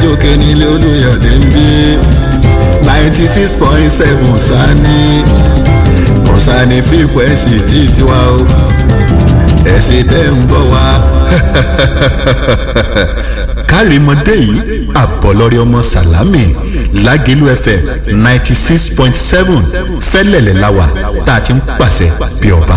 òkè nílé Olúyọ̀lé ń bí 96.7 sani kọ̀sánì fíkwẹ́sì tí tiwa o ẹ̀sìn tẹ́ ń gbọ́ wa. kárìmọ́dé yìí àbọ̀lọ́rí ọmọ sàlámì Lágẹ̀lú FM 96.7 fẹ́lẹ̀lẹ̀ láwà tá a ti ń pàṣẹ bí ọba.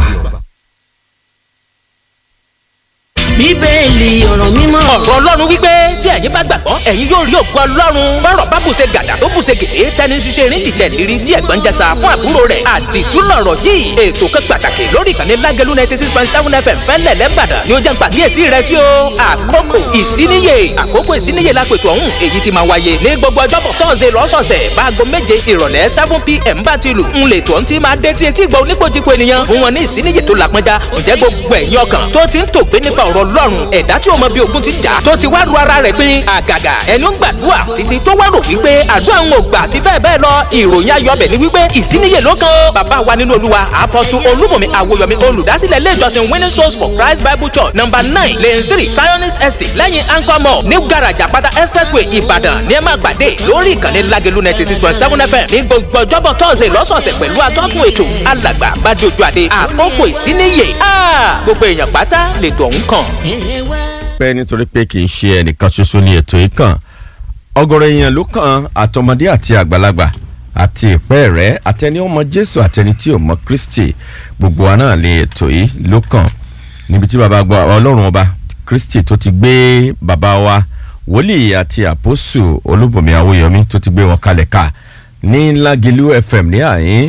Bíbélì ọ̀rọ̀ mímọ́. ọ̀rọ̀ Ọlọ́run wípé bí ẹ̀yin bá gbàgbọ́ ẹ̀yin yóò rí ògo Ọlọ́run. bọ́rọ̀ bá bùṣe gàdà tó bùṣe gèdè tẹni ṣiṣẹ́ erin jìjẹ́ lérí tí ẹ̀gbọ́n jẹsà fún àbúrò rẹ̀. àdìtú lọ̀rọ̀ yìí ètò kan pàtàkì lórí ìkànnì Lágẹ̀lú 96.7 FM fẹ́lẹ̀ lẹ́bàdàn ni ó jẹ́ pàkíyèsí rẹ̀ sí o. àkókò ìsíníyè lápètò ọ̀hún èyí tí máa wáyé ní gbogbo ọjọ́bọ̀ tọ́sẹ̀ lọ́sọ̀ọ̀sẹ̀ báago 7 ìrọ̀lẹ́ 7 PM bá ti lù ń lè tó ń ti máa dé tí etí ìgbà oníkojúko ènìyàn fún wọn ní ìsíníyè tó lápẹ́já ǹjẹ́ gbogbo ẹ̀yin ọkàn tó ti ń tògbé nípa ọ̀rọ̀ Ọlọ́run ẹ̀dá tí o mọ bí ogun ti jà tó ti wá ru ara rẹ̀ pín àgàgà ẹni ó ń gbàdúrà títí tó wá rò wípé àdúrà ń gbà àti bẹ́ẹ̀ bẹ́ẹ̀ lọ ìròyìn ayọ̀bẹ̀ ni wípé ìsíníyè ló kàn ó. bàbá wa nínú Olúwa apọ́sítù Olúbùnmi Àwòyọ̀mí olùdásílẹ̀ ilé ìjọsìn Winning Souls for Christ Bible Church No. 9 Lane 3 Zionist Estate lẹ́yìn Anchor Mall ní garaja pátá expressway Ìbàdàn ní ẹ máa gbàdé lórí ìkànnì Lágẹ̀lú 96.7 FM ní gbogbo ọjọ́bọ̀ tọ́sẹ̀ lọ́sọ̀ọ̀sẹ̀ pẹ̀lú atọ́kùn ètò alàgbà Bádéojú Adé àkókò ìsíníyè gbogbo èèyàn pátá lètò ọ̀hún kàn. pẹ́ nítorí pé kì í ṣe ẹnìkan ṣoṣo ní ètò yìí kàn ọ̀gọ̀rọ̀ èèyàn ló kàn àtọmọdé àti àgbàlagbà àti ìpẹ́ rẹ̀ àtẹni ó mọ Jésù àtẹni tí ò mọ Kristi gbogbo wa náà lè ètò yìí ló kàn níbi tí bàbá Ọlọ́run ọba Kristi tó ti gbé bàbá wa wòlíì àti àpọ́sù Olúbùnmi Àwòyọ̀mí tó ti gbé wọn kalẹ̀ ká ní Lágẹ̀lú FM ní àyín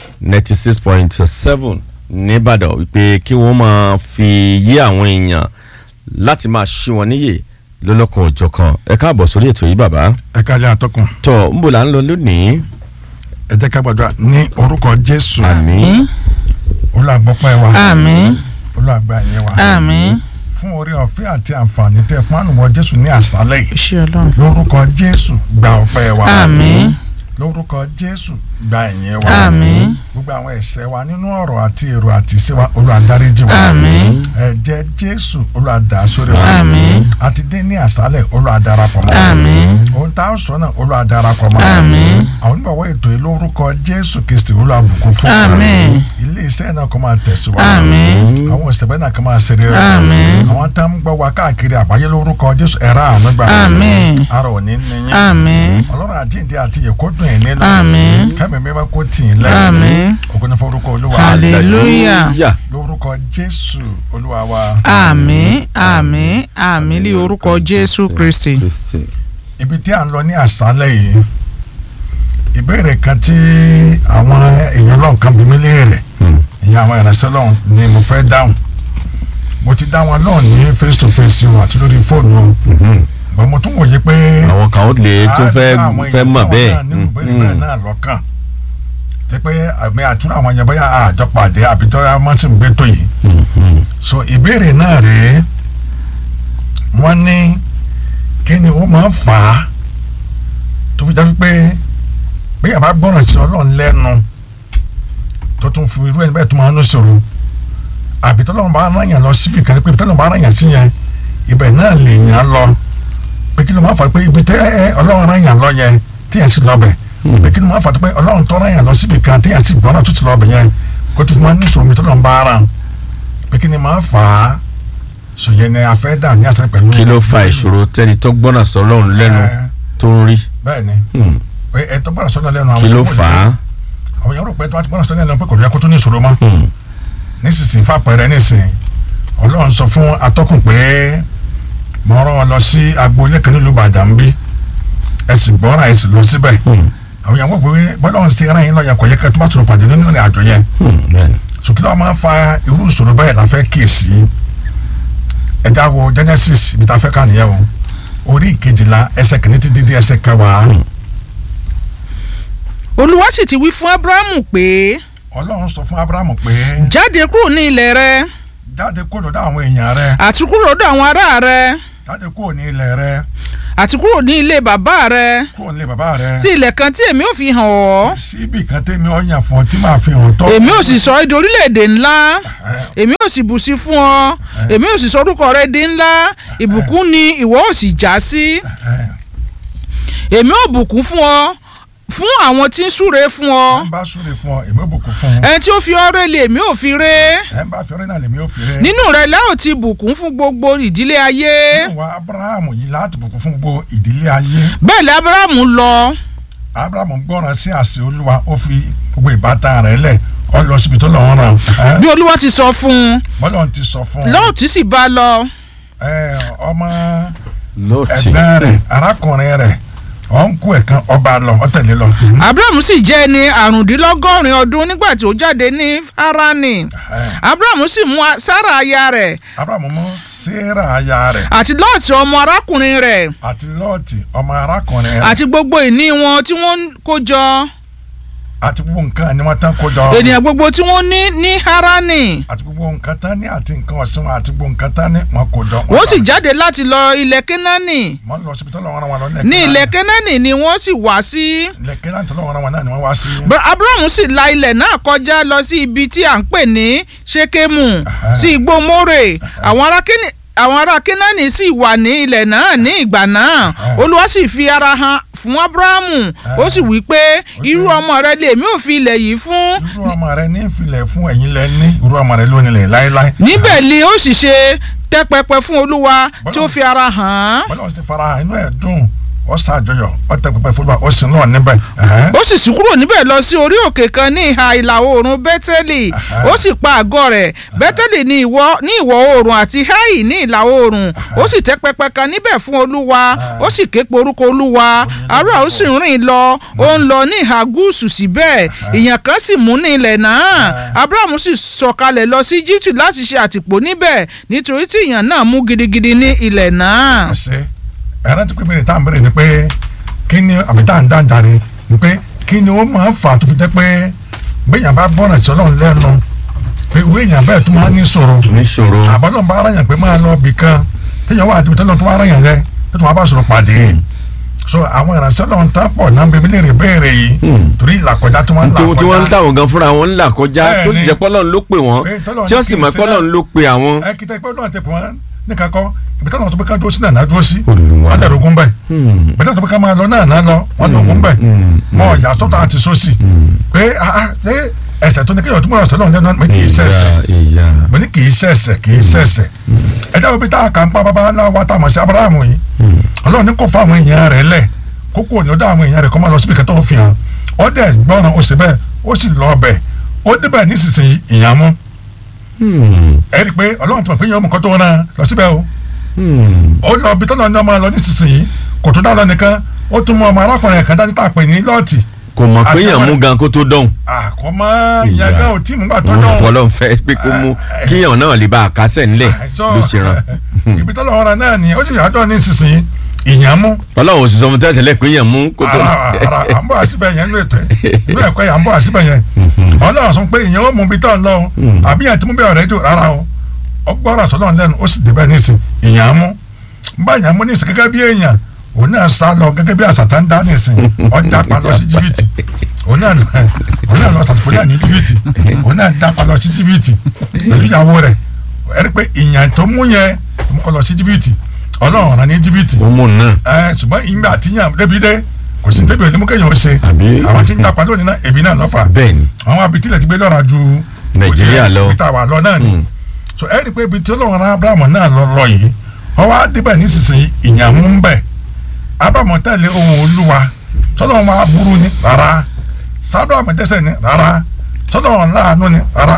96.7 nìbàdàn wípé kí wọ́n máa fi yé àwọn èèyàn láti máa ṣí wọn níyè lọ́lọ́kan òjọ̀kan. ẹ káàbọ̀ sórí ètò yìí bàbá. ẹ káàlẹ́ àtọkùn. tọ́ ń bò là ń lọ lónìí. ẹ jẹ́ ká gbàdúrà ní orúkọ Jésù. àmín. olùgbọ́pẹ́ wa. àmín. olùgbà yẹn wa. àmín. fún orí ọ̀fẹ́ àti àǹfààní tẹ́ fún ànúwọ̀ Jésù ní àṣálẹ́ yìí. ṣé Ọlọ́run. lórúkọ Jésù gba ọpẹ́ wa. àmín. lórúkọ Jésù gba ìyìn wa. àmín. gbogbo àwọn ẹ̀ṣẹ̀ wa nínú ọ̀rọ̀ àti èrò àti ìṣe wa Olúwa dáríjì wa. àmín. ẹ̀jẹ̀ Jésù Olúwa dà sórí wa. àmín. àti dé ní àṣálẹ́ Olúwa darapọ̀ mọ́. àmín. ohun tá a sọ náà Olúwa darapọ̀ mọ́. àmín. àwọn onígbàwọ̀ ètò yìí lórúkọ Jésù Kristi Olúwa bùkún fún wa. àmín. ilé iṣẹ́ náà kó máa tẹ̀síwájú. àmín. àwọn òṣèlú náà kó máa ṣe rere. àmín. àwọn tá ń gbọ́ wa káàkiri àgbáyé lórúkọ Jésù ẹ̀rọ àánú gbà. àmín. ara ò ní níyìn. àmín. Ọlọ́run àjíǹde àti ìyẹ̀kọ́ dùn ẹ̀ nínú. àmín. kẹ́mi mímọ́ kó tì í lẹ́yìn. àmín. ògo ni fún orúkọ Olúwa. hallelujah. lórúkọ Jésù Olúwa wa. àmín. àmín. àmín ní orúkọ Jésù Kristi. ibi tí a ń lọ ní àṣálẹ́ yìí ìbéèrè kan tí àwọn èèyàn lọ́n kan bí mi léèrè ìyẹn àwọn ìránṣẹ́ lọ́n ni mo fẹ́ dáhùn mo ti dá wọn lọ́n ní face to face o àti lórí fóònù o bọ́n mo tún wòye pé àwọn kan ó lè tó fẹ́ mọ̀ bẹ́ẹ̀. ìbéèrè náà lọ́kàn tí pé àmì àtúrò àwọn yẹn bóyá àjọpàdé àbí tọ́ra mọ́tì ń gbé tó yìí so ìbéèrè náà rèé wọ́n ní kí ni ó máa ń fà á tó fi dájú pé bí yàrá gbọ́ràn sí Ọlọ́run lẹ́nu tó tún fi irú ẹni bẹ́ẹ̀ tó máa ń sọ̀rọ̀ àbí tọ́lọ́run bá rán yàn lọ síbi kan pé tọ́lọ́run bá rán yàn sí yẹn ibẹ̀ náà lè yàn lọ pé kí ló máa fà pé ibi tẹ́ Ọlọ́run rán yàn lọ yẹn tí yẹn sì lọ bẹ̀ pé kí ló máa fà pé Ọlọ́run tọ́ rán yàn lọ síbi kan tí yẹn sì gbọ́ràn tó ti lọ bẹ̀ yẹn kó tó fi máa ní sọ̀rọ̀ mi tọ́lọ́run bá rán pé kí ni máa fà á sòyẹn ni a fẹ́ dà ní àṣẹ pẹ̀lú. kí ló fa ìṣòro tẹ́ni tó gbọ́nà sọ́lọ́run lẹ́nu tó ń rí. bẹ́ẹ̀ni ẹ tó gbọ́dọ̀ sọ́nà lẹ́nu àwọn kí ló fà á. àwọn èèyàn rò pé tó bá ti gbọ́dọ̀ sọ́nà lẹ́nu pé kò yẹ kó tó ní ìṣòro mọ́. nísinsìnyí fàpẹẹrẹ nísinsìnyí Ọlọ́run sọ fún atọ́kùn pé mo rán wọn lọ sí agboolé kan nílùú Ìbàdàn bí ẹ sì gbọ́ràn ẹ sì lọ síbẹ̀. àwọn èèyàn wò pé bọ́lá ń ṣe ara yín lọ́yà kò yẹ kẹ́ tó bá tòrò pàdé nínú ìrìn àjò yẹn. sòkè lọ́wọ́ máa ń fa irú ìṣòro bẹ́ẹ̀ la fẹ́ kíyèsí. ẹ já wo Genesis ibi tá a fẹ́ ká nìyẹn o orí 12 ẹsẹ̀ kìíní ti dídí ẹsẹ̀ 10. Olúwa sì ti wí fún Ábúráhámù pé. Ọlọ́run sọ fún Ábúráhámù pé. jáde kúrò ní ilẹ̀ rẹ. jáde kúrò lọ́dọ̀ àwọn èèyàn rẹ. àti kúrò lọ́dọ̀ àwọn ará rẹ. jáde kúrò ní ilẹ̀ rẹ. àti kúrò ní ilé bàbá rẹ. kúrò ní ilé bàbá rẹ. sí ilẹ̀ kan tí èmi ò fi hàn ọ́. síbì kan tẹ́mi ọ̀ yàn fún ọ tí màá fi hàn tọ́. èmi ò sì sọ ẹ́ di orílẹ̀-èdè ńlá. èmi ò sì bù sí fún ọ. èmi ò sì sọ orúkọ rẹ di ńlá. ìbùkún ni ìwọ ò sì já sí. èmi ò bùkún fún ọ fún àwọn tí ń súre fún ọ. ẹ ń bá súre fún ọ èmi ò bùkún fún un. ẹni tí ó fi ọrẹ lè mi ò fi ré. ẹ ń bá fi ọrẹ náà lèmi ò fi ré. nínú rẹ̀ la ó ti bùkún fún gbogbo ìdílé ayé. nínú wa Abrahamu yìí láti bùkún fún gbogbo ìdílé ayé. bẹ́ẹ̀ ni Abrahamu lọ. Abrahamu gbọ́ràn sí àṣẹ Olúwa ó fi gbogbo ìbátan rẹ̀ lẹ̀ ó lọ síbi tó lọ́wọ́ ràn. bí Olúwa ti sọ fún un. bọ́lá ti sọ fún un. Lóòtù sì bá lọ. ọmọ Lóòtù. ẹgbẹ́ rẹ̀ arákùnrin rẹ̀ ọ̀nkú ẹ̀kan ọba lọ ọ̀tẹ̀lé lọ. Abrahamu sì jẹ́ ẹni àrùndínlọ́gọ́rin ọdún nígbà tí ó jáde ní Háránì. Abrahamu sì mú Sára aya rẹ̀. Abrahamu mú Séra aya rẹ̀. àti Lọ́ọ̀tì ọmọ arákùnrin rẹ̀. àti Lọ́ọ̀tì ọmọ arákùnrin rẹ̀. àti gbogbo ìní wọn tí wọ́n kó jọ. àti gbogbo nǹkan ni wọ́n tán kó jọ. ènìyàn gbogbo tí wọ́n ní Háránì. àti gbogbo nǹkan tán ní àti nǹkan ọ̀sìn àti gbogbo nǹkan tán ní wọ́n kó jọ. wọ́n sì jáde láti lọ ilẹ̀ Kénáánì. wọ́n lọ síbi tó lọ́wọ́ wọn lọ ní ilẹ̀ Kénáánì ni wọ́n sì wá sí. ilẹ̀ Kénáánì tó lọ́wọ́ wọn náà ni wọ́n wá sí. Abrahamu sì la ilẹ̀ náà kọjá lọ sí ibi tí à ń pè ní Ṣékémù sí igbó Mórè. àwọn ará Kénáánì sì wà ní ilẹ̀ náà ní ìgbà náà. Olúwa sì fi ara hàn fún Abrahamu ó sì wí pé irú ọmọ rẹ lèmi ò fi ilẹ̀ yìí fún. irú ọmọ rẹ ní ìfilẹ̀ fún ẹ̀yin lẹ ní irú ọmọ rẹ lónìí lẹ̀ láéláé. níbẹ̀ ni ó sì ṣe tẹ́ pẹpẹ fún Olúwa tí ó fi ara hàn. bọ́lá ti fara hàn inú ẹ̀ dùn ó ṣàjọyọ̀ ó tẹ́ pẹpẹ fún Olúwa ó sì ń lọ níbẹ̀. ó sì sún kúrò níbẹ̀ lọ sí orí òkè kan ní ìhà ìlà oòrùn Bẹ́tẹ́lì ó sì pa àgọ́ rẹ̀. Bẹ́tẹ́lì ní ìwọ̀ oòrùn àti Háì ní ìlà oòrùn. ó sì tẹ́ pẹpẹ kan níbẹ̀ fún Olúwa ó sì ké pe orúkọ Olúwa. ará ó sì rìn lọ ó ń lọ ní ìhà gúúsù síbẹ̀ ìyàn kan sì mú ní ilẹ̀ náà. Abrahamu sì sọ̀kalẹ̀ lọ sí Íjíbítì láti ṣe àtìpó níbẹ̀ nítorí tí ìyàn náà mú gidigidi ní ilẹ̀ náà. ẹ̀rọ ti pé bèrè tá à ń bèrè ni pé kí ni àbí tá à ń dáńjà ni pé kí ni ó máa ń fà tó fi jẹ́ pé béèyàn bá bọ́nà tí Ọlọ́run lẹ́nu pé ìwé èèyàn bẹ́ẹ̀ tó máa ń ní ṣòro àbọ̀lọ́n bá aráyàn pé máa lọ bì kan téèyàn wà àdìbò tọ́lọ́ tó aráyàn rẹ tó tó máa bá sọ̀rọ̀ pàdé so àwọn ìránṣẹ́ Ọlọ́run tá pọ̀ náà bèbí lè rè béèrè yìí torí ìlàkọjá tí wọ́n ń là kọjá tí wọ́n ń táwọn gan fúnra wọn ń là kọjá tó sì jẹ́ pé Ọlọ́run ló pè wọ́n tí wọ́n sì mọ̀ pé Ọlọ́run ló pè àwọn. ẹ kìtẹ́ pé Ọlọ́run tẹ pé wọ́n ní kakọ́ ibi táwọn tó bẹ ká dúró sí náà dúró sí wọ́n tẹ̀rọ ogun bẹ́ẹ̀ ibi táwọn tó bẹ ká máa lọ náà lọ wọ́n lọ ogun bẹ́ẹ̀ mọ ọ̀yà sọ́tọ̀ àti sósì pé ẹsẹ̀ tó ní kéèyàn tó múra sọ́lọ́ lẹ́nu mi kì í ṣẹ̀ṣẹ̀ mo ní kì í ṣẹ̀ṣẹ̀ ẹ̀dá omi tá a kà ń pa bàbá aláwa tá a mọ̀ sí Abrahamu yìí Ọlọ́run ní kó fa àwọn èèyàn rẹ̀ lẹ̀ kókó ní ọ̀dọ̀ àwọn èèyàn rẹ̀ kó máa lọ síbi kẹtọ́ fi hàn ó dẹ̀ gbọ́ràn ó sì bẹ́ẹ̀ ó sì lọ bẹ̀ ó débẹ̀ nísinsìnyí ìyàmú ẹ rí i pé Ọlọ́run ti mọ̀ pé yẹn ó mú kọ́tọ́ náà lọ síbẹ̀ o ó lọ bí tọ́lọ́ ní ọmọ lọ nísinsìnyí kò tó dá lọ nìkan ó tún mú ọmọ arákùnrin kan dájú tá a pè ní Lọ́ọ̀tì. kò mọ̀ pé yàn mú gan kó tó dọ̀hún. àkọ́mọ́ ìyẹn gan ò tí mú gbà tó dọ̀hún. Ọlọ́run fẹ́ pé kó mú kíyàn náà lè bá a kásẹ̀ nílẹ̀ ló ṣe rán. ibi tọ́lọ́ ọ̀rọ̀ náà ni ó sì yàtọ̀ nísinsìnyí ìyẹn mú. Ọlọ́run ò sì sọ fún tẹ́tẹ́lẹ̀ pé yàn mú kó tó. ara à ń bọ̀ àṣìbẹ̀ yẹn ló ètò ìlú ẹ̀kọ́ yà ń bọ̀ àṣìbẹ̀ yẹn Ọlọ́run sọ pé ìyẹn ó mú bí tọ́ ń lọ àbí yẹn ti mú bí ọ̀rẹ́ jù rárá o ó gbọ́dọ̀ sọ́lọ́ lẹ́nu ó sì débẹ̀ nísìn ìyẹn mú báyà mú nísìn gẹ́gẹ́ bí èèyàn òun náà sá lọ gẹ́gẹ́ bí àṣàtà ń dá nísìn ọjà pa lọ sí Jìbìtì òun náà lọ sàtìpó náà ní Jìbìtì òun náà dá pa lọ sí Jìbìtì pẹ̀lú ìyàwó rẹ̀ ẹ rí pé ìyàn tó mú yẹn mú kọ lọ sí Jìbìtì Ọlọ́run ọ̀ràn ní Jìbìtì ṣùgbọ́n ìgbà tíyàn débi dé kò sí débi òní mú kéèyàn ó ṣe àwọn tí ń dá pa lónìí náà èbí náà lọ́fà àwọn abitílẹ̀ ti gbé lọ́ra ju Nàìjíríà lọ ibi tá a wà lọ náà ni so ẹ rí i pé ibi tí Ọlọ́run rán Abrahamu náà lọ yìí wọ́n wá débẹ̀ nísinsìnyí ìyàmú ń bẹ̀ Abrahamu tẹ̀lé ohun Olúwa sọ́dọ̀ wọn aburú ni rárá Abrahamu dẹ́ṣẹ̀ ni rárá sọ́dọ̀ wọn láàánú ni rárá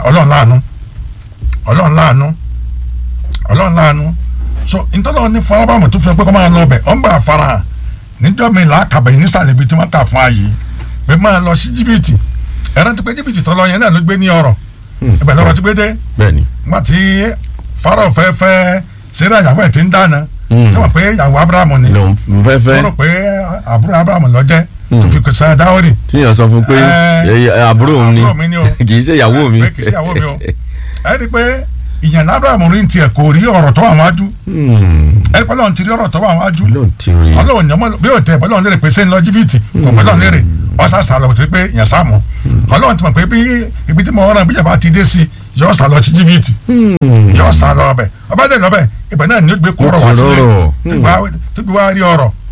Ọlọ́run láàánú so ntọ́lọ́ ní farabamu tó fi pé kọ́ máa lọ bẹ̀ ọ́n bá a fara hàn níjọ́ mi là á kàbẹ̀ yìí nísàlẹ̀ ibi tí wọ́n kà fún ayé pé máa lọ sí Jìbìtì ẹ̀rọ ti pé Jìbìtì tọ́lọ́ yẹn náà ló gbé ní ọ̀rọ̀ ibẹ̀ lọ́rọ̀ ti gbé dé wọ́n ti Fáráò fẹ́ Sárà ìyàwó ẹ̀ ti ń dáná tí wọ́n pé ìyàwó Abrahamu ni wọ́n rò pé àbúrò Abrahamu ló jẹ́ tó fi sàn dáwọ́rì. tí yàn sọ fún pé àbúrò mi kì í ṣe ìyàwó mi. kì í ṣe ìyàwó mi o ẹ rí i pé ìyàn Abrahamu rí tiẹ̀ kò rí ọ̀rọ̀ tó wà wájú ẹ pẹ́ lọ́n ti rí ọ̀rọ̀ tó wà wájú Ọlọ́run yẹn bí o tẹ Ọlọ́run lérè pé sẹ́ni lọ Jìbìtì kò pẹ́ lọ́n lérè ọ̀sà sàlọ̀ tó pé ìyàn sàmù Ọlọ́run ti mọ̀ pé bí ibi tí mo rán bí yàrá ti dé sí yọ sàlọ̀ sí Jìbìtì yọ sàlọ̀ ọbẹ̀ ọba dẹ̀ lọ́bẹ̀ ibẹ̀ náà ni ó gbé kọ́rọ̀ wá sílẹ̀ tó gbé wá rí ọ̀rọ̀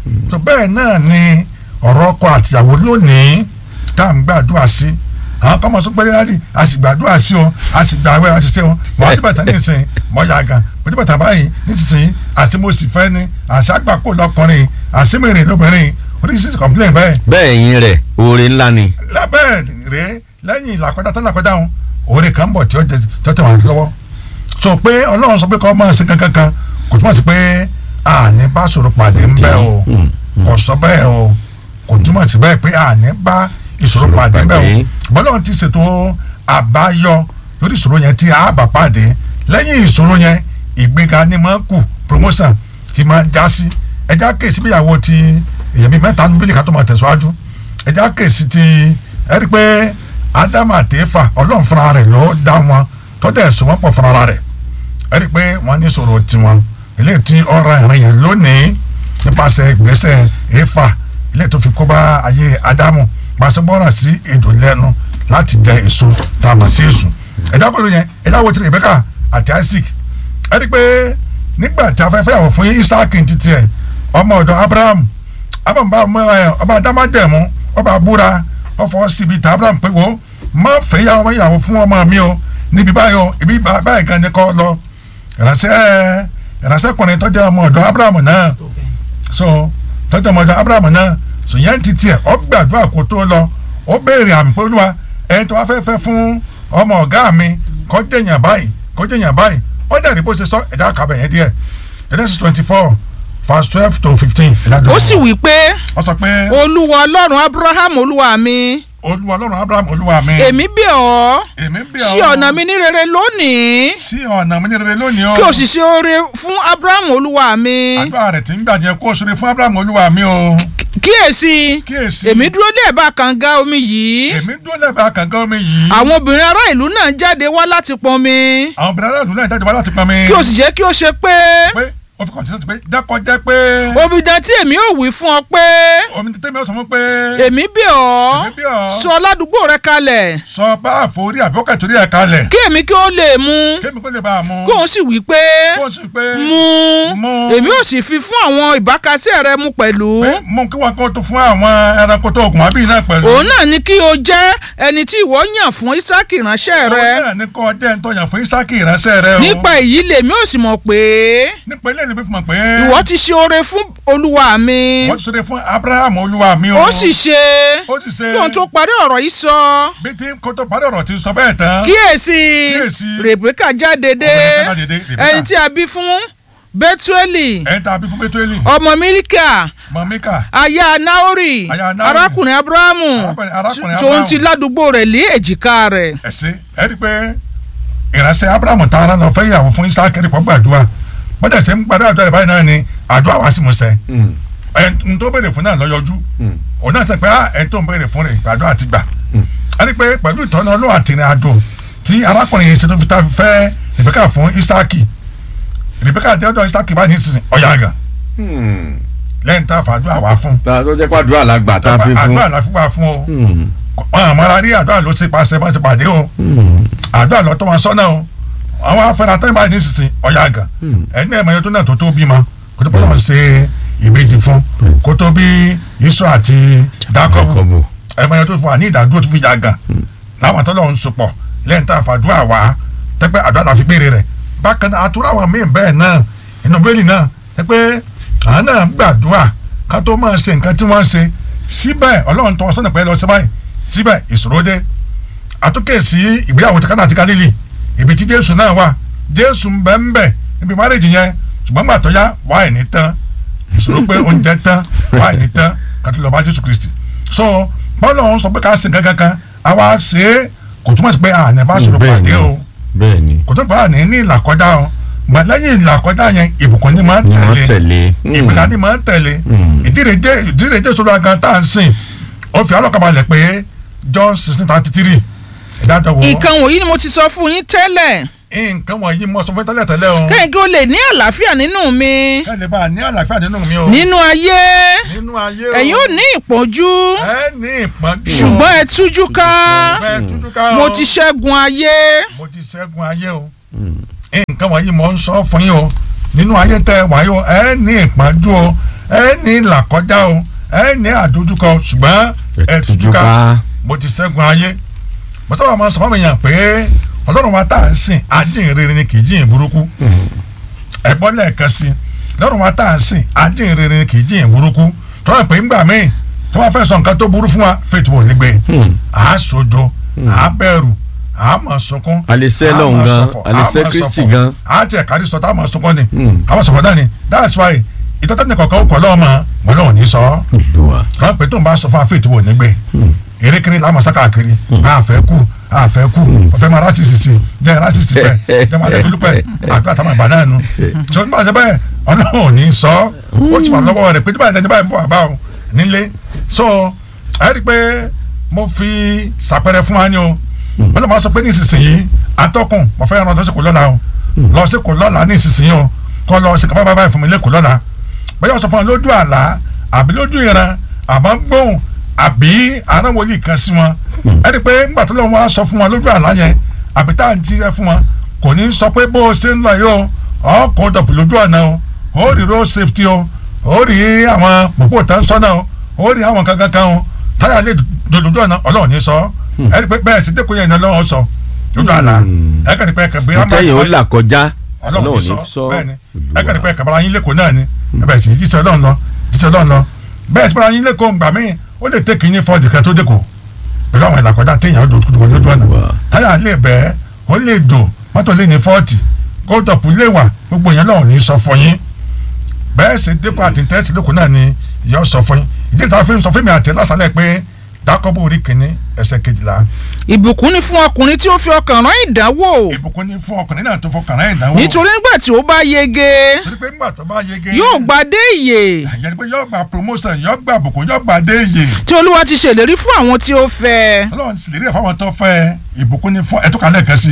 tó bẹ́ẹ̀ náà ni ọ̀rọ̀ ọkọ àtìyàwó lónìí tá à ń gbàdúrà sí àwọn kan mọ̀ sọ pé láti a sì gbàdúrà sí o a sì gbàwé a sì ṣe o mọ̀ ọdún bàtà nísìnyí mọ̀ yà gan ọdún bàtà báyìí nísìnyí àti mo sì fẹ́ ni àṣàgbàpọ̀ lọkùnrin àṣemèrè lóbìnrin oríṣiríṣi complain bẹ́ẹ̀. bẹ́ẹ̀ yín rẹ̀ oore ńlá ni. lábẹ́ rẹ̀ lẹ́yìn làkọ́jà tó làkọ́jà wọn oore kan bọ̀ tí ó tẹ̀ wọ́n lọ́wọ́ sọ pé ọlọ́run sọ pé kọ́ máa ṣe kankan kò túmọ̀ sí pé àní bá sọ̀rọ̀ pàdé ń bẹ́ o kò sọ bẹ́ẹ̀ o kò túmọ̀ sí bẹ́ẹ̀ pé àní bá ìṣòro pàdé ń bẹ́ o bọ́lọ́run ti ṣètò àbáyọ lórí ìṣòro yẹn tí a bá pàdé lẹ́yìn ìṣòro yẹn ìgbéga ni máa kù promotion ti máa já sí ẹja kéèsì bíyàwó ti èyàn bíi mẹ́ta níbí ká tó máa tẹ̀síwájú ẹja kéèsì ti ẹ rí i pé ádámù àti éfà ọlọ́run fúnra rẹ̀ ló dá wọn tọ́jà ẹ̀sùn wọn pọ̀ fúnra rẹ̀ ẹ rí i pé wọ́n ní ìṣòro tiwọn eléyìí tí ọ̀rọ̀ ìrìn yẹn lónìí nípasẹ̀ ìgbésẹ̀ éfà eléyìí tó fi kó bá ayé ádámù pàṣẹ bọ́ra sí èdò lẹ́nu láti jẹ èso tá a mọ̀ sí èsù ẹ̀dá kọ́lù yẹn ẹ̀dá wo ti Rebecca àti Isaac ẹ rí i pé nígbà tí a fẹ́ fẹ́yàwó fún Isaac títí ẹ̀ ọmọ ọ̀dọ̀ Abraham ọba adámájẹ̀mú ọba búra ọfọ síbi tí Abraham pé wo má fẹ́yàwó fún ọmọ mi o níbi báyọ̀ ibi báyìí gan ni kọ́ lọ ìránṣẹ́kùnrin tọ́jú ọmọ ọ̀dọ̀ Abraham náà so tọ́jú ọmọ ọ̀dọ̀ Abraham náà so yẹn ti tiẹ̀ ọ gbàdúrà kó tó lọ ó béèrè àmì pé olúwa ẹni tó wá fẹ́ fẹ́ fún ọmọ ọ̀gá mi kó jẹ̀yàn báyìí ó dẹ̀ rí bó ṣe sọ ẹ̀dá kàbẹ̀ yẹn díẹ̀ Genesis 24 verse 12 to 15. ó sì wí pé ó sọ pé olúwa ọlọ́run Abraham olúwa mi olúwa ọlọ́run Abraham olúwa mi èmi bẹ̀ ọ́ ṣí ọ̀nà mi ní rere lónìí kí o sì ṣe oore fún Abraham olúwa mi. àdúrà rẹ̀ tí ń gbà yẹn kó o ṣoore fún Abraham olúwa mi o. kíyèsí èmi dúró lẹ́ẹ̀bá kànga omi yìí. àwọn obìnrin ará ìlú náà jáde wá láti pọnmi. kí o sì jẹ́ kí o ṣe pé ó fi kọ̀ǹtì sí pé dákọ̀ jẹ́ pé. omidan tí èmi ò wí fún ọ pé. omidan tí èmi ò sọ fún pé. èmi bẹ̀ ọ́ sọ aládùúgbò rẹ kalẹ̀. sọ bá àforí àbíọ́kẹ́ torí ẹ̀ kalẹ̀. kí èmi kí ó lè mu. kémi kó lè bá a mu. kó o sì wí pé. mu èmi ò sì fi fún àwọn ìbákasẹ́ rẹ mu pẹ̀lú. mú kí wọn kó tó fún àwọn ẹranko tó oògùn àbí náà pẹ̀lú. òun náà ni kí o jẹ́ ẹni tí ìwọ yàn fún Ísákì ìránṣẹ́ rẹ. òun náà ni kó jẹ́ ẹni tó yàn fún Ísákì ìránṣẹ́ rẹ o. nípa èyí lèmi ò sì mọ̀ pé. nípa ilé ìlú fi mọ̀ pé. ìwọ ti ṣe oore fún olúwa mi. wọ́n ti ṣe oore fún Abraham olúwa mi o. ó sì ṣe kí òun tó parí ọ̀rọ̀ yìí sọ. bí tí kò tó parí ọ̀rọ̀ ti sọ bẹ́ẹ̀ tán. kíyèsí Rèbékà jáde dé ẹni tí a bí fún Bẹ́túélì ọmọ Mílíkà aya Náórì arákùnrin Abrahamu tòun ti ládùúgbò rẹ̀ lé èjìká rẹ̀. ẹ ṣe ẹ rí i pé ìránṣẹ́ Abrahamu tààrà lọ fẹ́ ìyàwó fún Ísákì nípa gbàdúrà bọ́dẹ̀ ṣe ń gbàdúrà àdúrà báyìí náà ni àdúrà wá sí mu sẹ́ ẹni tó béèrè fún náà lọ yọjú òun náà sọ pé ẹni tó ń béèrè fún rẹ̀ àdúrà ti gbà ẹ rí i pé pẹ̀lú ìtọ́nà Ọlọ́run àtìrìn àjò tí arákùnrin yìí ṣe tó fi ta fẹ́ Rèbékà fún Ísákì Rèbékà dé ọ̀dọ̀ Ísákì báyìí ní sísìn ọ̀yà gan lẹ́yìn tá a fà àdúrà wá fún. tó jẹ́ pé àdúrà la gbà tá a fi fún. àdúrà la fi wá fún o wọn àmọ́ra rí àdúrà ló ti pàṣẹ bá ti pàdé o àdúrà lọ tó wọn sọ́nà o àwọn afẹ́ra tẹ́lẹ̀ báyìí ní sísìn ọ̀yà gan ẹni ẹ̀ mọ̀yẹ́ tó náà tó bímọ kó tó bọ́lá ṣe ìbejì fún kó tó bí Ísọ̀ àti Jákọ́bù ẹ̀ mọ̀yẹ́ tó fún wa ní ìdádúró tó fi yà gan láwọn àtọ́lọ́ ń sopọ̀ lẹ́yìn tá a fà àdúrà wá tẹ́pẹ́ àdúrà la fi béèrè rẹ̀ bákan náà àtúrò àwọn míì bẹ́ẹ̀ náà inú bẹ́ẹ̀lì náà tẹ́pẹ́ àwọn náà gbàdúrà ká tó máa ṣe nǹkan tí wọ́n ń ṣe síbẹ̀ Ọlọ́run tó wọn sọ́nà pẹ́ lọ sí báyìí síbẹ̀ ìṣòro dé àtúnkè sí ìgbéyàwó tí Kánà àti Gálílì ibi tí Jésù náà wà Jésù ń bẹ ń bẹ níbi márèjì yẹn ṣùgbọ́n gbà tó yá wáyé ní tán ìṣòro pé oúnjẹ tán wáyé ní tán kàtó lọ bá Jésù Kristi so bọ́ọ̀lù ọ̀hún sọ pé ká ṣe nǹkan kankan àwa ṣe é kò túmọ̀ sí pé àná bá ṣòro pàdé o kò tó bá àná ní ìlàkọjá o gbà lẹ́yìn ìlàkọjá yẹn ìbùkún ni máa ń tẹ̀lé ìgbéga ni máa ń tẹ̀lé ìdírèjé sọ̀rọ̀ àgàn tá à ń sìn ó fi alọ́kàbalẹ̀ pé John 16:33 ìdájọ́ wo. nǹkan wọ̀nyí ni mo ti sọ fún yín tẹ́lẹ̀. nǹkan wọ̀nyí mo sọ fún yín tẹ́lẹ̀ o. kẹ́hìn kí o lè ní àlàáfíà nínú mi. kẹ́hìn lè bá a ní àlàáfíà nínú mi o. nínú ayé o. ẹ̀yin ò ní ìpọ́njú. ẹ ní ìpọ́njú. ṣùgbọ́n ẹ tújú ká. o. mo ti ṣẹ́gun ayé. mo ti ṣẹ́gun ayé o. nǹkan wọ̀nyí mo ń sọ fún yín o nínú ayé tẹ́ wáyé o ẹ ní ìpọ́njú o ẹ ní làkọjá o ẹ ní àdójúkọ ṣùgbọ́n ẹ tújúká mo ti ṣẹ́gun ayé mo sábà máa sọ fún mi yàn pé ọlọ́run wa tá à ń sìn ajínrere ni kì í jìn burúkú ẹ̀gbọ́n lẹ́ẹ̀kan sí ọlọ́run wa tá à ń sìn ajínrere ni kì í jìn burúkú tọ́lá pé ńgbà míì tó bá fẹ́ sọ nǹkan tó burú fún wa faith wò nígbè à á sojo à á bẹ̀rù à á mọ̀ sunkún alẹ́sẹ̀ lọ́hùn gan alẹ́sẹ̀ Kristi gan à á tiẹ̀ kárí sọ tá a mọ̀ sunkún ni àwọn sọ̀fọ̀ náà ni that's why ìtọ́tẹ́ ní kọ̀ọ̀kan ó kọ̀ lọ́wọ́ mọ̀ wọn lọ́wọ́ ní sọ tọ́lá pé tó ń bá sọ fún wa faith wò nígbè erékeré lámọ̀ sákàkiri àfẹ́ kú ọ̀fẹ́ máa rásìsì jẹ́ rásìsì pẹ́ jẹ́ máa lẹ́nu lúpẹ́ àdúrà táwọn àgbà náà nu tí wọ́n bá ṣe bẹ́ẹ̀ ọlọ́run ò ní sọ ó ti wà lọ́wọ́ rẹ̀ pé tí báyìí ní báyìí ń bọ̀ àbá o nílé so ẹ rí i pé mo fi ṣàpẹrẹ fún wa ni o wọ́n lè máa sọ pé ní ìsinsìnyí atọ́kùn mo fẹ́ ràn lọ́sẹ̀kọ̀ lọ́la o lọ́sẹ̀kọ̀ lọ́la ní ìsinsìnyí o kọ́ lọ sí kábàbà báyìí fún mi lẹ́kọ̀ọ́ lọ́la bóyá sọ fún wa lójú àlá àbí lójú ìran àmọ́ gbóhùn àbí àrùn wòlíì kan sí wọn ẹ rí i pé ńgbà tó lọ́wọ́ wa sọ fún wọn lójú àlá yẹn àbí tá à ń jíṣẹ́ fún wọn kò ní sọ pé bó o ṣe ń lọ yìí o ọkọ̀ dọ̀pù lójú ọ̀nà o ó rí road safety o ó rí àwọn pòpò tán sọ́nà o ó rí àwọn kankan o táyà lè dòdòdó ọ̀nà ọlọ́run ní sọ ẹ rí i pé bẹ́ẹ̀ sì dẹ́kun yẹn ní ọlọ́run sọ lójú àlá ẹ kàn ní pé ẹ̀kẹ́ gbéra máa ìtẹ́yìn ó là kọjá ọlọ́run ní sọ bẹ́ẹ̀ ni ẹ kàn ní pé ẹ̀kẹ́ bára yín lẹ́kọ̀ọ́ náà ni ẹ bẹ́ẹ̀ sì jíṣẹ́ ọlọ́run lọ bẹ́ẹ̀ sì bára yín lẹ́kọ̀ọ́ gbà míì ó lè tẹ́kì ní fọ́ọ̀dì kan tó dẹ́kọ̀ pẹ̀lú àwọn ìlàkọjá téèyàn ó dòdò lójú ọ̀nà táyà lè bẹ́ẹ̀ ó lè dò mọ́tò lè ní 40 góòdọ̀pù lè wà gbogbo yẹn lọ́run ní sọ fún yín bẹ́ẹ̀ sì dẹ́kọ̀ àti tẹ́sí lóko náà ni ìyá sọ fún yín ìdí ìta fi ń sọ fún mi àti lásàlẹ̀ pé Jákọ́bù orí kìíní ẹsẹ̀ 12. ìbùkún ni fún ọkùnrin tí ó fi ọkàn rán ìdánwò. ìbùkún ni fún ọkùnrin náà tó fọkàn rán ìdánwò. nítorí nígbà tí ó bá yege. torí pé nígbà tó bá yege. yóò gba dé ìyè. àyẹ̀dí pé yóò gba promotion yóò gba àbùkún yóò gba dé ìyè. tí Olúwa ti ṣèlérí fún àwọn tí ó fẹ́. Ọlọ́run ti ṣèlérí fún àwọn tó fẹ́ ìbùkún ni fún ẹ̀tọ́ kalẹ̀ kan sí.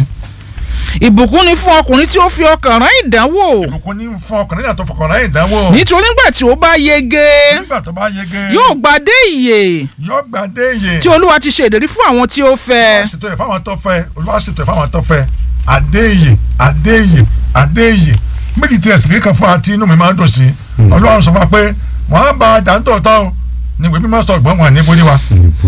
ìbùkún ni fún ọkùnrin tí ó fi ọkàn rán ìdánwò. ìbùkún ni fún ọkùnrin náà tó fọkàn rán ìdánwò. nítorí nígbà tí ó bá yege. nígbà tó bá yege. yóò gba dé ìyè. yóò gba dé ìyè. tí Olúwa ti ṣèlérí fún àwọn tí ó fẹ́. Olúwa ṣètò ẹ̀ fáwọn tó fẹ́ Olúwa ṣètò ẹ̀ fáwọn tó fẹ́ adéyè adéyè adéyè méjì tí ẹ̀sìn kan fún àti inú mi máa ń dùn sí Ọlọ́run sọ fún wa pé wọ́n á ba àjàntò tọ́ o ní ìwé mímọ́ sọ ìgbọ́n wọn ní borí wa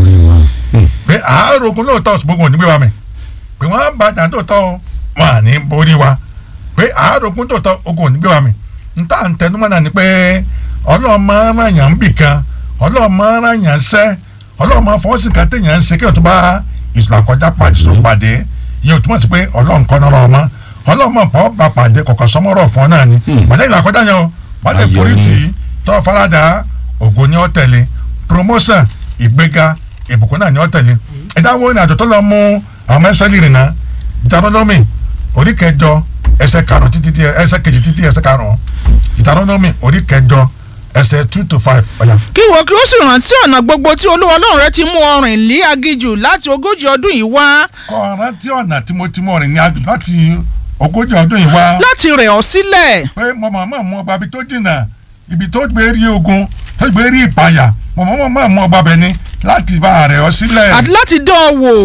pé àárò ogun lóòótọ́ ṣùgbọ́n wọn ò ní gbé wa mi pé wọ́n á ba àjàntò tọ́ o wọn à ní borí wa pé àárò ogun tó tọ́ ogun ò ní gbé wa mi n ta n tẹnumọ́ náà ni pé Ọlọ́run máa ń ràn yàn ń bì kan Ọlọ́run máa ń ràn yàn ń sẹ́ Ọlọ́run máa fọwọ́ sí kan téèyàn ń ṣe kí ọ̀tún bá ìṣúná kọjá pàdé ìyẹn ò túmọ̀ sí pé Ọlọ́run kọ́ náà ọmọ Ọlọ́run máa pọ̀ bá pàdé kọ̀ọ̀kan sọmọ́rọ̀ fún ọ náà ni pàdé ìlà kọjá yẹn o pàdé forítì tọ́ farada ògo ni ó tẹ̀lé promotion ìgbéga ìbùkún náà ni ó tẹ̀lé ìdáwó ní àjọ tó lọ mú àwọn ẹsẹ̀lì rìnnà Deuteronomy orí 9 ẹsẹ̀ 5 títí ẹsẹ̀ 2 títí ẹsẹ̀ 5 Deuteronomy orí 9 ẹsẹ̀ 2 to 5 ọ̀yà. kí wọ́n kí ó sì rántí ọ̀nà gbogbo tí Olúwa Ọlọ́run rẹ ti mú ọ rìn ní aginjù láti 40 ọdún yìí wá. kọ́ rántí ọ̀nà tí mo ti mú ọ rìn ní aginjù láti 40 ọdún yìí wá. láti rẹ̀ ọ́ sílẹ̀. pé mo máa mú ọgbà ibi tó jìnnà ibi tó gbé rí ogun tó gbé rí ìpayà mo máa mú ọgbà bẹ̀ ni láti bá rẹ̀ ọ́ sílẹ̀. àti láti dán ọ wò.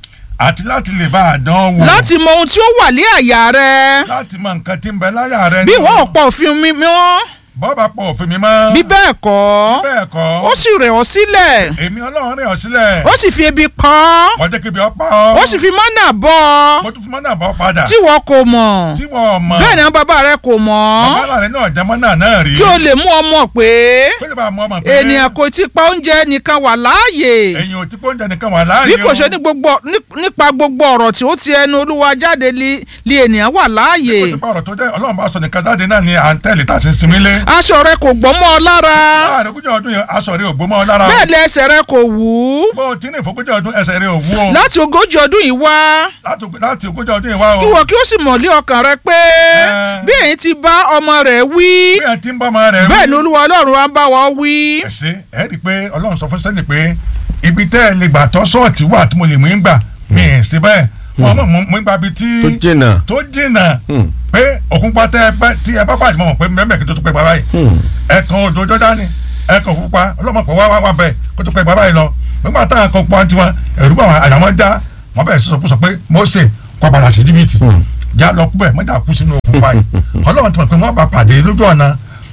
àti láti lè bá a dán wò. láti mọ ohun tí ó wà ní àyà rẹ. láti mọ nǹkan tí ń bẹ láyà rẹ. bí ìwọ ọ̀pọ̀ òfin mi mọ́. bọ́ọ̀bà pọ̀ òfin mi mọ́. bí bẹ́ẹ̀ kọ́. ó sì rẹ̀ ọ́ sílẹ̀. èmi Ọlọ́run rẹ̀ ọ́ sílẹ̀. ó sì fi ebi pa ọ́. mo jẹ́ kí ebi ọ pa ọ́. ó sì fi mánà bọ́ ọ. mo tún fi mánà bọ́ padà. tí wọ́n kò mọ̀. tí wọ́n mọ̀. bẹ́ẹ̀ ni bàbá rẹ kò mọ̀. bàbá rẹ náà jẹ́ mánà náà rí. kí o lè mú ọmọ pé. kí o lè bá a mú ọmọ pé. ènìyàn kò ti pa oúnjẹ nìkan wà láàyè. èyàn ò ti pa oúnjẹ nìkan wà láàyè. bí kò ṣe nípa gbogbo ọ̀rọ̀ tí ó ti ẹnu Olúwa jáde li ènìyàn wà láàyè. bí kò ti pa ọ̀rọ̀ tó jẹ́ Ọlọ́run bá sọ nìkan jáde náà ni à ń tẹ̀lé tá a sì ń sinmi lé. aṣọ rẹ kò gbọ́ mọ́ ọ lára. láàrin ogójì ọdún yẹn aṣọ rẹ ò gbó mọ́ ọ lára. bẹ́ẹ̀ ni ẹsẹ̀ rẹ kò wú. bó o ti ní ìfogójì ọdún ẹsẹ̀ rẹ ò wú o. láti ogójì ọdún yìí wá. láti ogójì ọdún yìí wá o. kí wọ́n kí ó sì mọ̀ lé ọkàn rẹ pé bí èyí ti bá ọmọ rẹ̀ wí. bí èyí ti ń bá ọmọ rẹ̀ wí. bẹ́ẹ̀ ni Olúwa Ọlọ́run á bá wa wí. ẹ ṣe ẹ rí i pé Ọlọ́run sọ fún sẹ́ni pé ibi tẹ́ ẹ lè gbà tọ́ sọ́ọ̀tì wà tí mo lè mú ń gbà mí ẹ̀ sí bẹ́ẹ̀ wọ́n mọ̀ mú ń gbà bí tí tó jìnnà pé òkun pa tí ẹ bá pàdé mọ̀ pé mẹ́mẹ́ kí tó tó pẹ́ bàbá yìí ẹ̀kan odò jọ́dá ni ẹ̀kan òkun pa ọlọ́mọ pé wá bẹ́ẹ̀ kó tó pẹ́ bàbá yìí lọ nígbà táwọn kan pa tiwọn ẹ̀rú bá àyàmọ́ já wọ́n bẹ̀rẹ̀ sọ pé Mósè kọ́ padà sí jìbìtì já lọ kú bẹ́ẹ̀ mọ́jà kú sínú òkun pa yìí Ọlọ́run ti mọ̀ pé wọ́n bá pàdé lójú ọ̀nà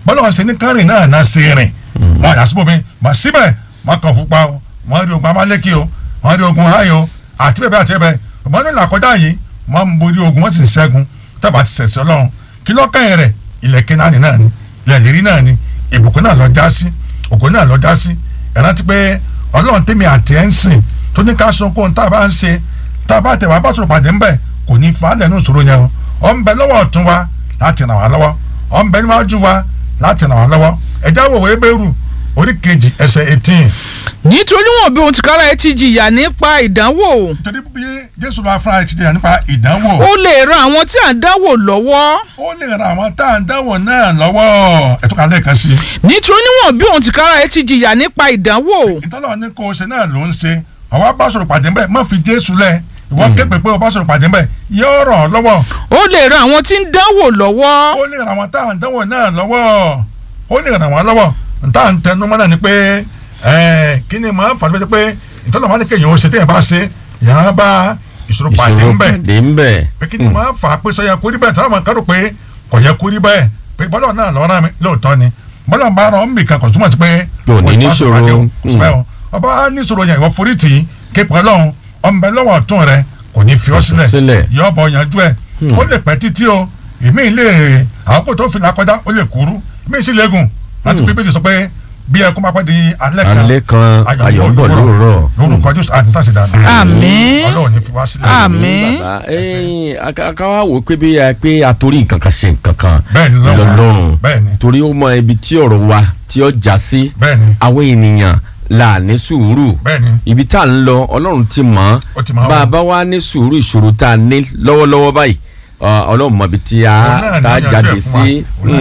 bọ́lá ṣe ní kárìn náà ṣe rìn wọn àyà síbò mi mà síbẹ̀ wọn kàn fúnpa o wọn rí ogun amálẹ́kì o wọn rí ogun háyì o àti bẹ́ẹ̀ bẹ́ẹ̀ àti bẹ́ẹ̀ ọmọ nínú àkọjá yìí wọn ń borí ogun wọn sì ń ṣẹ́gun tábà ti ṣẹ̀ṣẹ̀ Ọlọ́run kí lọ́kàn rẹ̀ ilẹ̀ Kénáánì náà ni ilẹ̀ ìlérí náà ni ìbùkún náà lọ já sí ògo náà lọ já sí ẹ rántí pé Ọlọ́run tèmi àti ẹ̀ ń sìn tó ní ká sọ kóhun tá a bá ń ṣe tá a bá tẹ̀ wá bá sọ̀rọ̀ pàdé ńbẹ̀ kò ní fa lẹ́nu ìṣòro yẹn o ọ̀ ń bẹ lọ́wọ́ ọ̀tún wa láti ràn wá lọ́wọ́ ọ̀ ń bẹ níwájú wa láti ràn wá lọ́wọ́ ẹ̀já wò wé bẹ́rù orí kejì ẹsẹ̀ 18. nítorí wọn bí ohun tìkára ẹ ti jìyà nípa ìdánwò. nítorí bí Jésù bá fúnra ẹ ti jìyà nípa ìdánwò. ó lè ran àwọn tí à ń dánwò lọ́wọ́. ó lè ran àwọn tá à ń dánwò náà lọ́wọ́ ẹ̀ tó kà lẹ́ẹ̀kan sí i. nítorí wọn bí ohun tìkára ẹ ti jìyà nípa ìdánwò. ìtọ́lọ́ ní kó o ṣe náà ló ń ṣe àwa bá sọ̀rọ̀ pàdé ńbẹ̀ má fi Jésù lẹ̀ ìwọ képe pé o bá sọ̀rọ̀ pàdé ńbẹ̀ yóò ràn ọ́ lọ́wọ́. ó lè ran àwọn tí ń dánwò lọ́wọ́. ó lè ran àwọn tá à ń dánwò náà lọ́wọ́ ó lè ràn wọ́n lọ́wọ́ nta ń tẹnu mọ́ náà ni pé kí ni màá fà lóde pé ìtọ́lọ̀ máa ní kéèyàn ó ṣe téèyàn bá ṣe yàrá bá ìṣòro pàdé ńbẹ̀ pé kí ni màá fà pé sọ yẹ kó rí bẹ́ẹ̀ tọ́lọ̀ máa kárò pé kò yẹ kó rí bẹ́ẹ̀ pé bọ́lọ̀ náà lọ́ọ́ rán mi lóòótọ́ ni bọ́lọ̀ bá rán mi kan kò túmọ̀ sí pé òní níṣòro ọba níṣòro yẹn ìwọ forí tì í képe Ọlọ́run ọmọbẹ lọ́wọ́ ọ̀tún rẹ kò ní fi ọ́ sílẹ̀ yọ ọbọ̀ yanjú ẹ̀ ó lè pẹ́ títí o ìmí ilé àkókò tó fi làkọjá ó lè kúrú ìmí sì lẹ́gùn láti pé bíbélì sọ pé bí ẹ kó máa pẹ́ di alẹ́ kan ayọ̀ ń bọ̀ lóòrọ̀ lórúkọ Jésù àti sáà sì dànù. àmín Ọlọ́run ní fi wá sílẹ̀. àmín. bàbá akáwá wò pé bí a torí nǹkan kan ṣe nǹkan kan bẹ́ẹ̀ni lọ́rùn bẹ́ẹ̀ni torí ó mọ ibi tí ọ̀rọ̀ wa tí ó já sí bẹ́ẹ̀ni àwọn ènìyàn là ní sùúrù bẹ́ẹ̀ni ibi tá à ń lọ Ọlọ́run ti mọ̀ bá a bá wá ní sùúrù ìṣòro tá a ní lọ́wọ́lọ́wọ́ báyìí Ọlọ́run mọ̀ bí tí a jáde sí.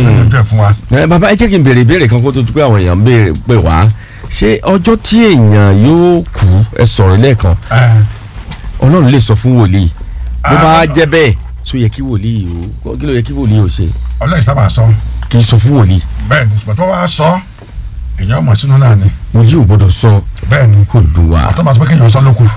bàbá ẹ jẹ́ kí n béèrè ìbéèrè kan kó tó pé àwọn èèyàn béèrè pé wá ṣé ọjọ́ tí èèyàn yóò kú ẹ sọ̀rọ̀ lẹ́ẹ̀kan Ọlọ́run lè sọ fún wòlíì bó bá jẹ́ bẹ́ẹ̀ so yẹ kí wòlíì o kí ló yẹ kí wòlíì o ṣe. Ọlọ́run sábà sọ. kì í sọ fún wòlíì. bẹ́ẹ̀ni ṣùgbọ́n tó wá sọ èèyàn mọ̀ sínú náà ni. wòlíì ò gbọ́dọ̀ sọ. bẹ́ẹ̀ni Olúwa. àtọ́ bá sọ pé kéèyàn sọ lókù.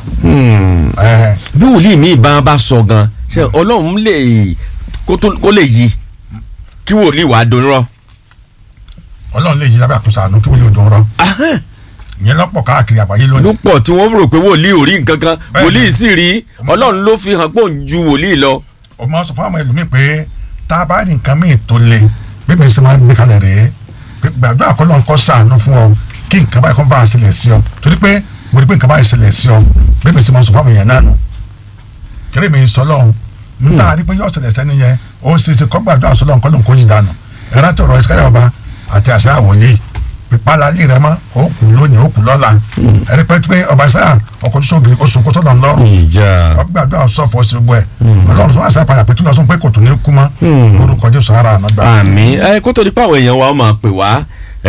bí wòlíì mi bá sọ gan ṣe Ọlọ́run lè kó lè yí kí wòlíì wàá donírọ́. Ọlọ́run lè yí lábẹ́ àkóso àánú kí wòlíì ò donírọ́. ìyẹn lọ́pọ̀ káàkiri àgbáyé lónìí. lọ́pọ̀ tí wọ́n rò pé wòlíì ò rí nǹkan kan wòlíì sì rí Ọlọ́run ló fi hàn pé òun ju wòlíì lọ. o máa sọ fún àwọn ẹlòmíì pé tá a bá rí nǹkan míì tó le bí mi ṣe máa ń gbé kalẹ̀ rèé pé gbàdúrà kọ́ lọ́n kọ́ sàánú fún ọ kí nǹkan báyìí kọ́ bá a ṣẹlẹ̀ sí ọ torí pé mo rí pé nǹkan báyìí ṣẹlẹ̀ sí ọ bí mi ṣe máa sọ fún àwọn èèyàn náà nù kéré mi sọ lọ́hùn n ta rí pé yóò ṣẹlẹ̀ sẹ́ni yẹn ó ṣe ṣe kọ́ gbàdúrà sọ lọ́hùn kọ́ lóun kó yìí dànù ẹ̀rọ tó rọ ìṣẹ́yà ọba àti àṣà àwòlé pípàlà lè rẹ mọ́ ó kù lónìí ó kù lọ́la ẹ̀rí pé ọba ìṣẹ́yà ọkọ̀ tó sọ̀gìrì oṣù kó tó lọ lọ́rùn ọgbàdúrà sọ̀fọ̀ sí gbọ́ ẹ̀ ọlọ́run sọ àṣà ìpàdà pé tó lọ sọ pé kò tó ní kú mọ́ orúkọ Jésù ara àná gbà. àmín kó tó di pé àwọn èèyàn wa máa pè wá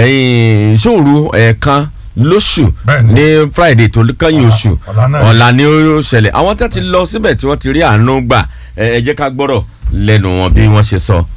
ìṣòro ẹ̀ẹ̀kan lóṣù ní Friday tó kẹ́yìn oṣù ọ̀la ni ó ṣẹlẹ̀ àwọn tí wọ́n ti lọ síbẹ̀ tí wọ́n ti rí àánú gbà ẹ jẹ́ ká gbọ́rọ̀ lẹ́nu wọn bí wọ́n ṣe sọ.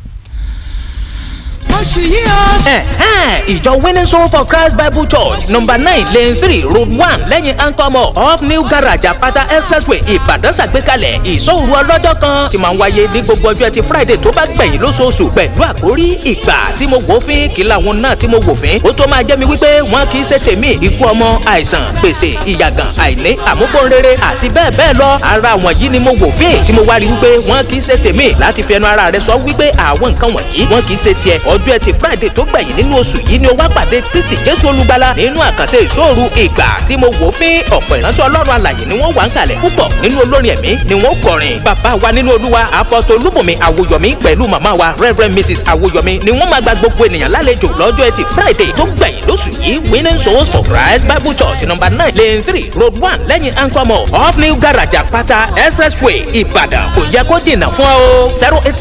oṣù yìí o. ìjọ Winning Soul for Christ Bible Church number 9 lane 3 road 1 lẹ́yìn Anchor Mall off New Garage Apata Expressway Ìbàdàn ṣàgbékalẹ̀ ìṣòro ọlọ́jọ́ kan tí máa ń wáyé ní gbogbo ọjọ́ ẹtì Friday tó bá gbẹ̀yìn lóṣooṣù pẹ̀lú àkórí ìgbà tí mo wò fín kí làwọn náà tí mo wò fín ó tó máa jẹ́ mi wípé wọ́n kì í ṣe tèmi ikú ọmọ àìsàn gbèsè ìyàgàn àìní àmúbọ̀nrere àti bẹ́ẹ̀ bẹ́ẹ̀ lọ ara wọn yìí ni mo wò fín tí mo wá rí wípé wọ́n kì í ṣe tèmi láti fi ẹnu ara rẹ̀ sọ wípé àwọn nǹkan wọ̀nyí wọ́n kì í ṣe tiẹ̀ ọjọ́ ẹtì Friday tó gbẹ̀yìn nínú oṣù yìí ni ó wá pàdé Kristi Jésù Olùgbàlà nínú àkànṣe ìṣòro ìgbà tí mo wò fín ọ̀pọ̀ ìránṣẹ́ Ọlọ́run alàyè ni wọ́n wà ń kalẹ̀ púpọ̀ nínú olórin ẹ̀mí ni wọ́n kọrin bàbá wa nínú Olúwa Apostle Olúbùnmi Àwòyọ̀mí pẹ̀lú màmá wa Reverend Mrs. Àwòyọ̀mí ni wọ́n máa gba gbogbo ènìyàn lálejò lọ́jọ́ ẹtì Friday tó gbẹ̀yìn lóṣù yìí Winning Souls for Christ Bible Church number 9 lane 3 road 1 lẹ́yìn Anchor Mall off New Garage Apata Expressway Ìbàdàn kò yẹ kó dènà fún ọ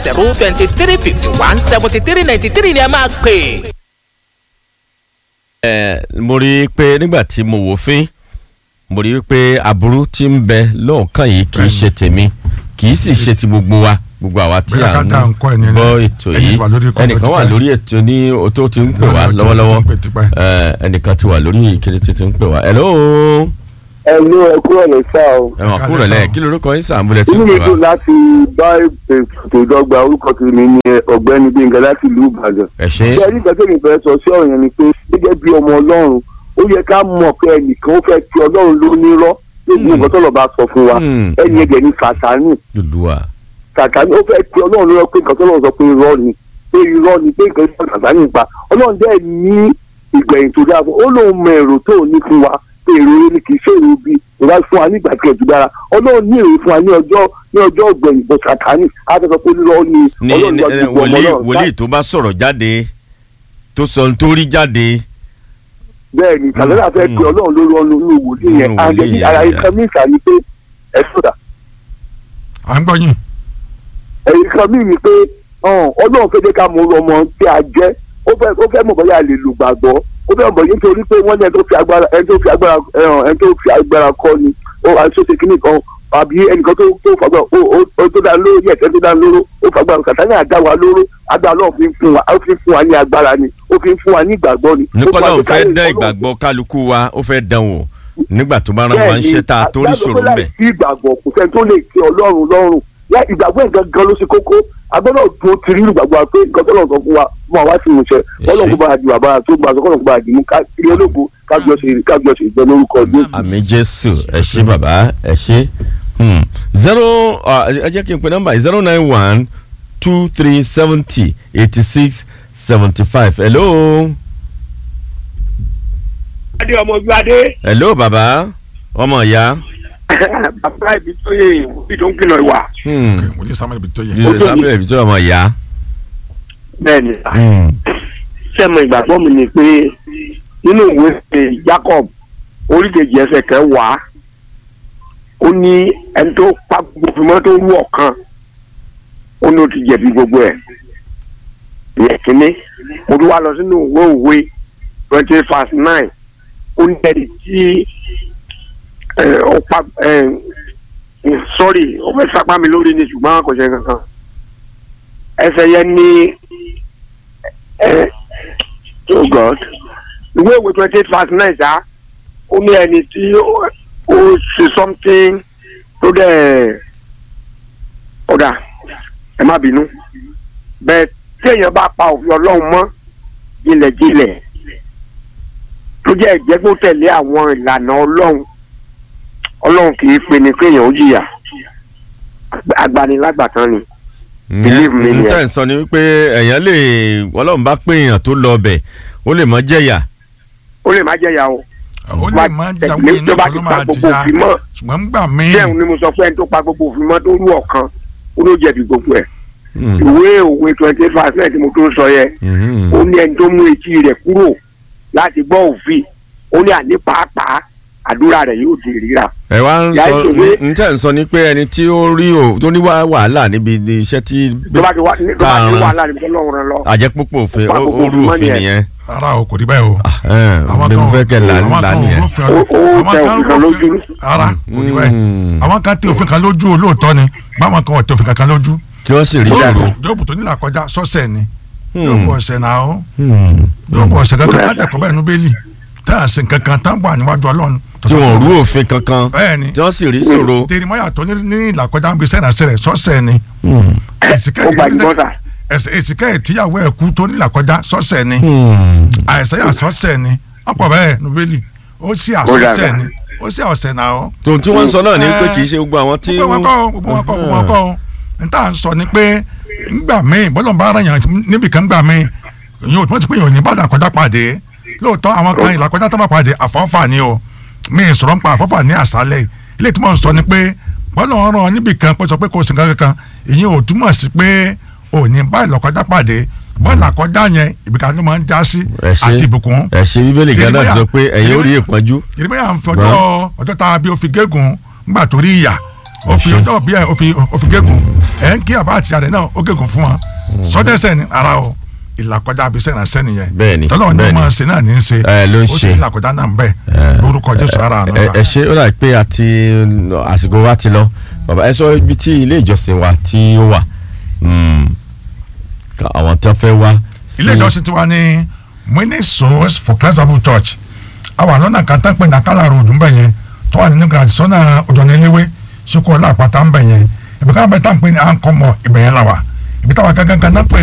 08023517393 ni a máa pè. mo rí i pé nígbà tí mo wò fín mo rí i pé aburú tí ń bẹ lọ́ọ̀kan yìí kì í ṣe tèmi kì í sì ṣe ti gbogbo wa gbogbo àwa tí à ń gbọ́ ètò yìí ẹnìkan wà lórí ètò ní tó ti ń pè wá lọ́wọ́lọ́wọ́ ẹnìkan ti wà lórí ìkíni tí ti ń pè wá hello. ẹnu ẹkú ọ̀lẹ́ sá o. ẹ mọ̀ kúrò lẹ́yìn kí lorúkọ yín sàmúlẹ̀ tí inú ó mi pè dùn wá. láti bá ètò ìdọ́gba orúkọ tèmi ní ọ̀gbẹ́ni Gbénga láti ìlú Ìbàdàn. ẹ ṣe ṣé ẹni ìgbà tèmi fẹ́ sọ sí ọ̀rọ̀ yẹn ni pé gẹ́gẹ́ bí ọmọ Ọlọ́run ó yẹ ká mọ̀ pé ẹnìkan ó fẹ́ ti Ọlọ́run ló nírọ́ lóògùn nǹkan tó lọ́ọ́ bá sọ fún wa ẹni ẹ̀jẹ̀ ní Sàtánì. Sàtánì ó fẹ́ ti Ọlọ́run ló rọ pé nǹkan tó lọ́ọ́ sọ pé irọ́ ni pé nǹkan tó Sàtánì pa Ọlọ́run dẹ́ ní ìgbẹ̀yìn tó dáa fún ó lóun mọ èrò tó ní fún wa pé èrò yẹn ni kì í ṣe èrò bí ìwà fún wa nígbà tí ẹ̀jú dára Ọlọ́run ní èrò fún wa ní ọjọ́ ọ̀gbẹ̀yìn bọ̀ Sàtánì á fẹ́ sọ pé irọ́ ni Ọlọ́run wá ju ọmọ Ọlọ́run. wòlíì tó bá sọ̀rọ̀ jáde tó sọ nítorí jáde. bẹ́ẹ̀ ni kàlẹ́rà fẹ́ pe Ọlọ́run lórí ọ̀nà inú wòlíì yẹn àjẹjì ara ikán mi ìsà ni pé ẹ sọ̀dà. à ń gbọ́ yín. ẹ̀yìn kan mi ni pé Ọlọ́run fẹ́ jẹ́ ká mọ ọmọ tí a jẹ́ ó fẹ́ mọ̀ bóyá lè lù gbàgbọ́ ó fẹ́ mọ̀ bóyá nítorí pé wọ́n ní ẹni tó fi agbára kọ́ ni ó àṣọṣe kínní kan àbí ẹnìkan tó fagbá ó tó dá lóró yẹ tó dá lóró ó fagbá Sàtánì àdá wa lóró agbára náà fi ń fún wa ní agbára ni ó fi ń fún wa ní ìgbàgbọ́ ni. nípọ́nà ò fẹ́ dán ìgbàgbọ́ kálukú wa ó fẹ́ dán wò nígbà tó bá rán wa ń ṣe tá a torí sòrò mbẹ. bẹ́ẹ̀ ni ìgbàgbọ́ kò sẹ́ni tó lè ṣe Ọlọ́run lọ́rùn ìgbàgbọ́ gangan ló ṣe kókó agbọ́dọ̀ tó ti rí ìgbàgbọ́ pé nǹkan tó lọ sọ fún wa mọ àwa sì mú ṣe Ọlọ́run kó bá a di bàbá tó gba àṣọ kó bá a di mú káàkiri ológun kájọ ṣe ìjọ lórúkọ Jésù. àmín Jésù ẹ ṣé bàbá ẹ ṣé. ẹ jẹ́ kí n pe nọ́mbà 091-2370-8675. hello. adé ọmọ ojú adé. hello bàbá ọmọ ìyá. bàbá ibi tó yẹ ibi tó ń kìlọ̀ ìwà. wòlíì Samuel ibi tó yẹ. Samuel ibi tó yẹ ọmọ ìyá. bẹ́ẹ̀ni sẹ́mi ìgbàgbọ́ mi ni pé nínú ìwé Jacob oríkejì ẹsẹ̀ kẹwàá ó ní ẹni tó pa gbogbo fìmọ́ tó rú ọ̀kan ó ní ó ti jẹ̀bi gbogbo ẹ̀ ìyẹn kínní mo tún wá lọ sínú òwe 20:9 ó ní ẹni tí ó pa sorry ó fẹ́ sapá mi lórí ni ṣùgbọ́n kò ṣe kankan ẹsẹ̀ yẹn ní oh God ìwé òwe 28:9 ṣá ó ní ẹni tí ó ṣe something tó dẹ̀ ọ̀dà ẹ má bínú bẹ́ẹ̀ tí èèyàn bá pa òfin Ọlọ́run mọ́ jìnlẹ̀jìnlẹ̀ tó jẹ́ ìjẹ́gbó tẹ̀lé àwọn ìlànà Ọlọ́run kì í pe ni pé èèyàn ó jìyà agbanilágbàtàn ni. n tẹ́ ń sọ ni wípé èèyàn lè Ọlọ́run bá pé èèyàn tó lọ ọbẹ̀ ó lè má jẹ̀yà. ó lè má jẹ̀yà o. ó lè má jẹ̀yà wọ́n iná kan ló máa jìyà ṣùgbọ́n ń gbà mí. bẹ́ẹ̀ ni mo sọ pé ẹni tó pa gbogbo òfin mọ́ tó rú ọ̀kan ó ló jẹ̀bi gbogbo ẹ̀. ìwé òwe 28:9 tí mo tó sọ yẹ ó ní ẹni tó mú etí rẹ̀ kúrò láti gbọ́ òfin ó ní àní pàápàá àdúrà rẹ̀ yóò di ríra. ẹ wá ń sọ n tẹ́ ń sọ ni pé ẹni tí ó rí o tó ní wàhálà níbi iṣẹ́ tí tá a rán àjẹpọ̀pọ̀ òfin ó rú òfin nìyẹn. ara o kò rí bẹ́ẹ̀ o. bí mo fẹ́ kẹ́ là nìyẹn. ara kò rí bẹ́ẹ̀ àwọn kan tẹ òfin kan lójú olóòótọ́ ni báwọn kan ò tẹ òfin kankan lójú. tí wọ́n sì rí sòrò. jóòbù tó nílà kọjá sọ́sẹ̀ ni jóòbù ọ̀sẹ̀ náà ó jóòbù ọ̀sẹ̀ kankan látẹ̀kọ́ bẹ́ẹ̀ nu bẹ́ẹ̀lì tá a sin kankan tá a bọ̀ níwájú Ọlọ́run. tí wọ́n rú òfin kankan bẹ́ẹ̀ni tí wọ́n sì rí sòrò. tèrimọ́yà tó ní ìlàkọjá ń gbé sẹ́nà sẹ́rẹ̀ sọ́sẹ̀ ni. èsìkẹ́ ìtìyàwó ẹ̀ kú tó ní ìlàkọjá sọ́sẹ̀ ni. àìsàyà sọ́sẹ̀ ni ọ̀pọ̀ bẹ́ẹ̀ nubeli ó sì àsọ̀sẹ̀ ni ó sì ọ̀sẹ̀ náà ó. tòun tí wọ́n sọ náà ni pé kì í ṣe gbogbo àwọn tí. gbogbo wọn kọ́ n tá à ń sọ ni pé ngbà míì bọ́lọ̀ bá ara yàn níbi kan ngbà míì yóò tún ti pé yóò ní bá ìlàkọjá pàdé lóòótọ́ àwọn kan ìlàkọjá tó bá pàdé àfọ́fà ni o mi sọ̀rọ̀ ń pa àfọ́fà ní àṣálẹ̀ ilé tí mo ń sọ ni pé bọ́lọ̀ rán níbi kan pé sọ pé kò sí nǹkan kankan ìyẹn ò túmọ̀ sí pé ò ní bá ìlàkọjá pàdé bọ́ọ̀lù àkọjá yẹn ibìkan ló máa ń já sí àti ìbùkún. ẹ ṣe bíbélì gánà ti sọ pé ẹ̀yin ó rí ìpọ́njú. ìrìbẹ́yà ń fi ọjọ́ tá a bí ó fi gégùn ńgbà tó rí ìyà ó fi ọjọ́ bí ẹ ó fi gégùn ẹ̀ ń kí àbá àti àrẹ náà ó gégùn fún wọn sọdẹ́sẹ̀ ni ara o ìlàkọjá abisẹ́ náà sẹ́ni yẹn bẹ́ẹ̀ni tọ́lọ́ ní ọmọ ṣe náà ní í ṣe ó sì ìlàkọjá náà ń bẹ̀ lórúkọ Jésù ara àná la. ẹ ṣe ó dà pé àti àsìkò wa ti lọ bàbá ẹ sọ ibi tí ilé ìjọsìn wa tí ó wà àwọn tí wọ́n fẹ́ wá. ilé ìjọsìn tiwa ní Winning Souls for Christ Bible Church àwọn àlọ́ náà kàtà pé nàkàlà road ń bẹ̀ yẹn tó wà nínú gíráàsì sọ́nà ọ̀dọ̀nà eléwé sókò ọ̀la àpáta ń bẹ̀ yẹn ibi káwọn bẹ̀ tá à ń pè ní à ń kọ́ mọ ibẹ̀ yẹn la wà ibi táwọn gangan náà pè